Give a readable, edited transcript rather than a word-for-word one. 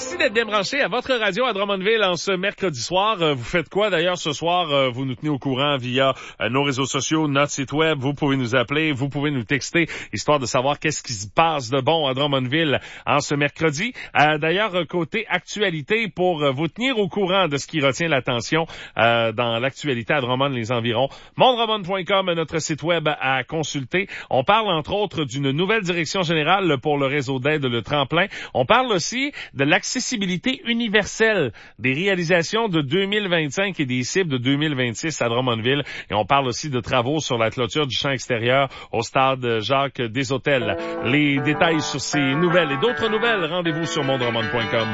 Merci d'être bien branché à votre radio à Drummondville en ce mercredi soir. Vous faites quoi d'ailleurs ce soir? Vous nous tenez au courant via nos réseaux sociaux, notre site web. Vous pouvez nous appeler, vous pouvez nous texter, histoire de savoir qu'est-ce qui se passe de bon à Drummondville en ce mercredi. D'ailleurs, côté actualité, pour vous tenir au courant de ce qui retient l'attention dans l'actualité à Drummond, les environs, mondrummond.com, notre site web à consulter. On parle entre autres d'une nouvelle direction générale pour le réseau d'aide, le tremplin. On parle aussi de l'accessibilité universelle, des réalisations de 2025 et des cibles de 2026 à Drummondville. Et on parle aussi de travaux sur la clôture du champ extérieur au stade Jacques des Hôtels. Les détails sur ces nouvelles et d'autres nouvelles, rendez-vous sur mondrummond.com.